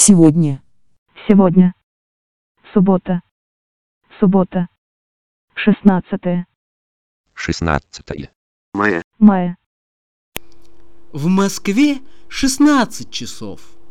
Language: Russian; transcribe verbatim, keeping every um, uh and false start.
Сегодня. Сегодня. Суббота. Суббота. Шестнадцатое. шестнадцатое мая. Мая. В Москве шестнадцать часов.